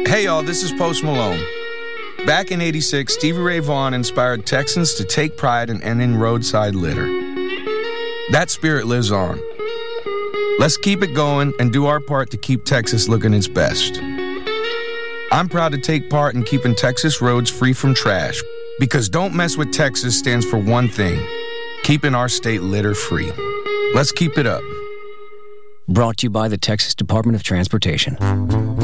Hey y'all, this is Post Malone. Back in '86, Stevie Ray Vaughan inspired Texans to take pride in ending roadside litter. That spirit lives on. Let's keep it going and do our part to keep Texas looking its best. I'm proud to take part in keeping Texas roads free from trash, because Don't Mess with Texas stands for one thing: keeping our state litter free. Let's keep it up. Brought to you by the Texas Department of Transportation.